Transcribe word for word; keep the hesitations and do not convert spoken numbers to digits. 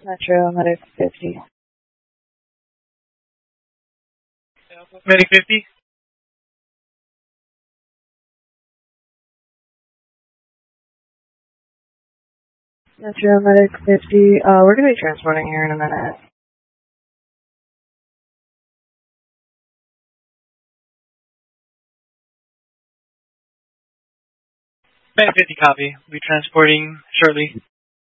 Metro Medic fifty. Medic fifty. Metro Medic fifty. Uh, we're going to be transporting here in a minute. Medic fifty copy. We'll be transporting shortly.